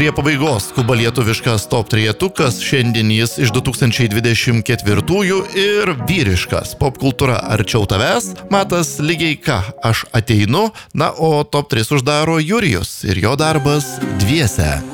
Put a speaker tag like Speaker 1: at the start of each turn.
Speaker 1: Prie pabaigos skuba lietuviškas top trejetukas, šiandien jis iš 2024 ir vyriškas popkultūra arčiau tavęs, Matas lygiai ką, aš ateinu, na o top 3 uždaro Jurijus ir jo darbas Dviese.